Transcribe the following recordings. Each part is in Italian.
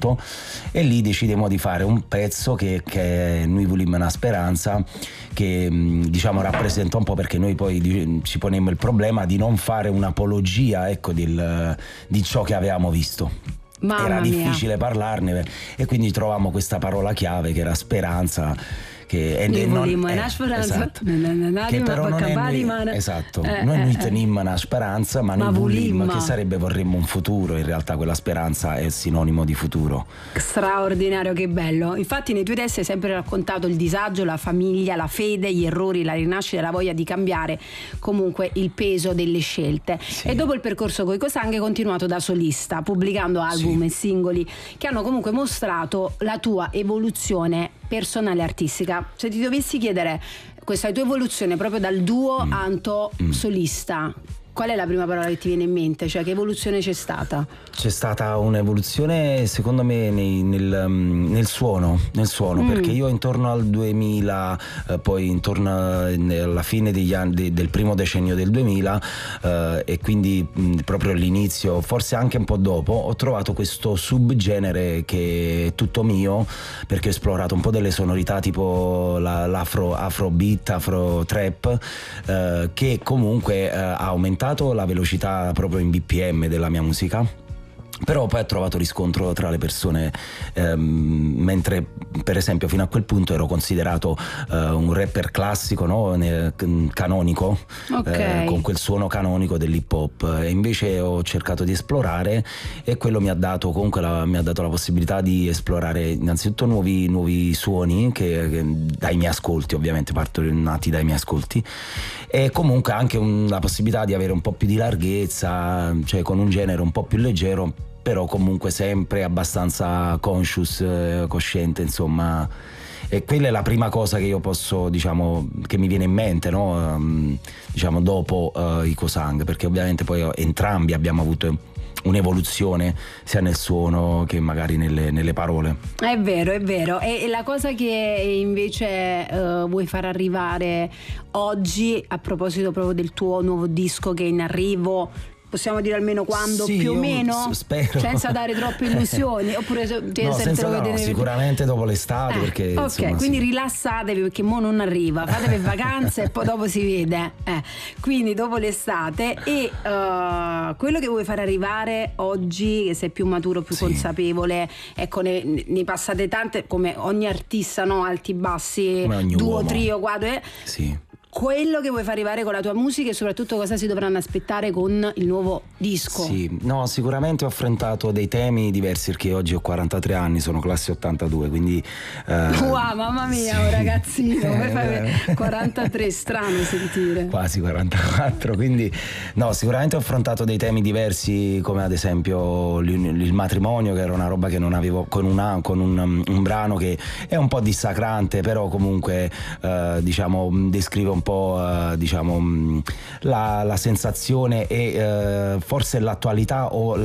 molto, e lì decidemmo di fare un pezzo che è Noi volimmo una speranza, che diciamo rappresenta un po', perché noi poi ci ponemmo il problema di non fare un'apologia, ecco, di ciò che avevamo visto. Mamma era difficile mia. parlarne, e quindi trovammo questa parola chiave che era speranza, che Noi volimmo una speranza, esatto, che però non è esatto, noi non tenimmo una speranza, ma noi volimmo, che sarebbe vorremmo un futuro. In realtà quella speranza è sinonimo di futuro. Straordinario, che bello. Infatti nei tuoi testi hai sempre raccontato il disagio, la famiglia, la fede, gli errori, la rinascita, la voglia di cambiare, comunque il peso delle scelte. Sì. E dopo il percorso coi Cosang hai continuato da solista, pubblicando album e singoli che hanno comunque mostrato la tua evoluzione personale e artistica. Se ti dovessi chiedere questa tua evoluzione proprio dal duo Anto solista, qual è la prima parola che ti viene in mente? Cioè, che evoluzione c'è stata? C'è stata un'evoluzione secondo me nel suono, perché io intorno al 2000, poi intorno alla fine degli anni del primo decennio del 2000, e quindi proprio all'inizio, forse anche un po' dopo, ho trovato questo subgenere che è tutto mio, perché ho esplorato un po' delle sonorità tipo l'afrobeat, afro trap, che comunque ha aumentato la velocità proprio in BPM della mia musica. Però poi ha trovato riscontro tra le persone, mentre per esempio fino a quel punto ero considerato un rapper classico, no? Canonico, con quel suono canonico dell'hip hop, e invece ho cercato di esplorare, e quello mi ha dato comunque mi ha dato la possibilità di esplorare innanzitutto nuovi suoni che dai miei ascolti, ovviamente nati dai miei ascolti, e comunque anche la possibilità di avere un po' più di larghezza, cioè con un genere un po' più leggero, però comunque sempre abbastanza cosciente, insomma. E quella è la prima cosa che io posso, diciamo, che mi viene in mente, no? Diciamo dopo i Cosang, perché ovviamente poi entrambi abbiamo avuto un'evoluzione sia nel suono che magari nelle parole. È vero, è vero. E la cosa che invece vuoi far arrivare oggi, a proposito proprio del tuo nuovo disco che è in arrivo, possiamo dire almeno quando, sì, più o meno? Spero. Senza dare troppe illusioni, oppure sicuramente dopo l'estate, perché ok, insomma, quindi rilassatevi, perché mo non arriva, fatevi vacanze e poi dopo si vede, quindi dopo l'estate. E quello che vuoi fare arrivare oggi, che sei più maturo, più consapevole, ecco, ne passate tante, come ogni artista, no? Alti, bassi, duo, trio, quadro, sì. Quello che vuoi far arrivare con la tua musica, e soprattutto cosa si dovranno aspettare con il nuovo disco? Sì, no, sicuramente ho affrontato dei temi diversi, perché oggi ho 43 anni, sono classe 82, quindi wow, mamma mia, sì. Un ragazzino, come fai 43, strano sentire. Quasi 44, quindi no, sicuramente ho affrontato dei temi diversi, come ad esempio il matrimonio, che era una roba che non avevo, con un brano che è un po' dissacrante, però comunque diciamo descrive un po' diciamo la sensazione e forse l'attualità o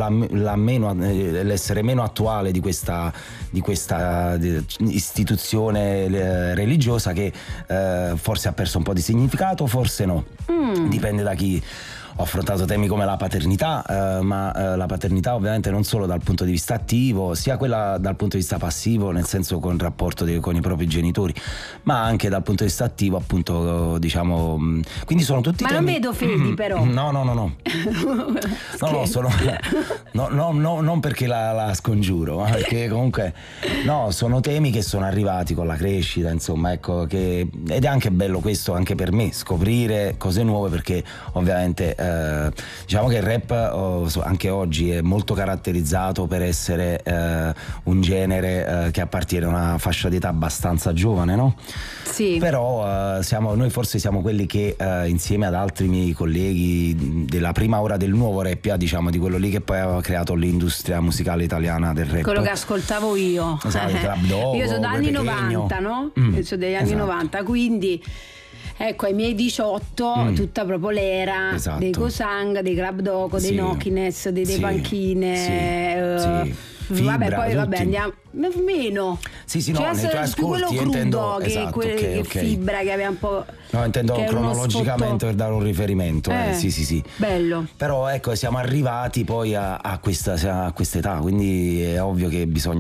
l'essere meno attuale di questa istituzione religiosa, che forse ha perso un po' di significato, forse no, dipende da chi. Ho affrontato temi come la paternità, ma la paternità ovviamente non solo dal punto di vista attivo, sia quella dal punto di vista passivo, nel senso con il rapporto con i propri genitori, ma anche dal punto di vista attivo, appunto, diciamo. Quindi sono tutti ma temi. Non vedo fedi, però. No. No, sono non perché la scongiuro, ma perché comunque no, sono temi che sono arrivati con la crescita, insomma, ecco, ed è anche bello questo anche per me, scoprire cose nuove, perché ovviamente diciamo che il rap anche oggi è molto caratterizzato per essere un genere che appartiene a una fascia d'età abbastanza giovane, no? Sì. Però noi forse siamo quelli che insieme ad altri miei colleghi della prima ora del nuovo rap, diciamo, di quello lì che poi aveva creato l'industria musicale italiana del rap, quello che ascoltavo io. Esatto, Club Dogo, io sono dagli anni 90, no? Io sono degli anni 90, quindi ecco, ai miei 18 tutta proprio l'era dei Cosang, dei Club Dogo, dei Nokines, dei Panchine, Fibra, poi andiamo meno. Sì, no, cioè, nei tuoi ascolti io intendo che Fibra, che aveva un po'. No, intendo cronologicamente, per dare un riferimento. Sì. Bello. Però ecco, siamo arrivati poi a questa età, quindi è ovvio che bisogna